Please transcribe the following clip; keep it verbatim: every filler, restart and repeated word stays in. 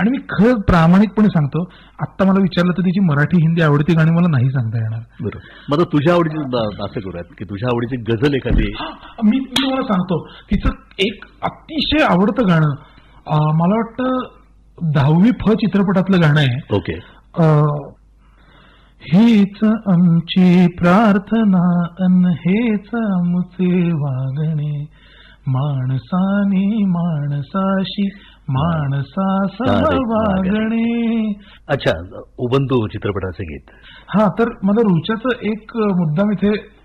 आणि मी खरं प्रामाणिकपणे सांगतो, आत्ता मला विचारलं तर तिची मराठी हिंदी आवडती गाणी मला नाही सांगता येणार. बरोबर. मग आता तुझ्या आवडीची ब- असं करूयात की तुझ्या आवडीची गझल एखादी. हा, मी मी तुम्हाला सांगतो तिचं एक अतिशय आवडतं गाणं, अं, मला वाटतं दहावी फ चित्रपटातलं गाणं आहे. ओके. अं, हीच आमची प्रार्थना अन हेच आमचे वागणे, माणसाने माणसाशी माणसासह वागणे. अच्छा, उबंतू चित्रपटाचे गीत. हा, तर मला रुच्याचं एक मुद्दाम इथे